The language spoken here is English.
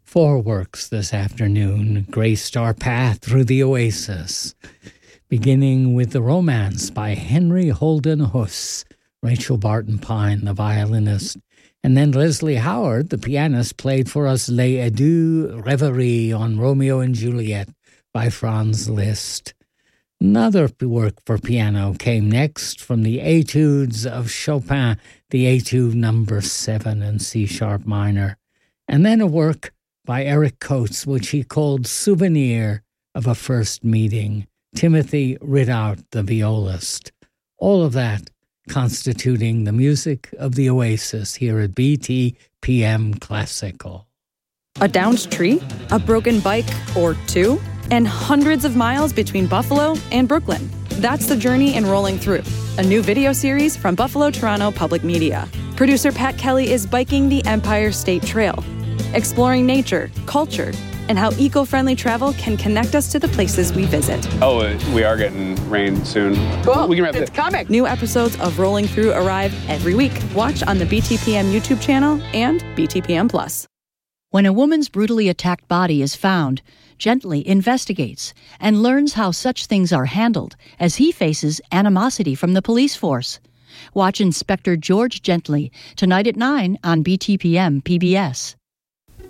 Four works this afternoon graced our path through the Oasis, beginning with The Romance by Henry Holden Huss, Rachel Barton Pine, the violinist, and then Leslie Howard, the pianist, played for us Les Adieux Reverie on Romeo and Juliet by Franz Liszt. Another work for piano came next from the Etudes of Chopin, the Etude number 7 in C-sharp minor, and then a work by Eric Coates, which he called Souvenir of a First Meeting, Timothy Ridout, the violist. All of that constituting the music of the Oasis here at BTPM Classical. A downed tree, a broken bike or two, and hundreds of miles between Buffalo and Brooklyn. That's the journey in Rolling Through, a new video series from Buffalo Toronto Public Media. Producer Pat Kelly is biking the Empire State Trail, exploring nature, culture, and how eco-friendly travel can connect us to the places we visit. Oh, we are getting rain soon. Cool. We can wrap it's coming. New episodes of Rolling Through arrive every week. Watch on the BTPM YouTube channel and BTPM Plus. When a woman's brutally attacked body is found, Gently investigates and learns how such things are handled as he faces animosity from the police force. Watch Inspector George Gently tonight at 9 on BTPM PBS.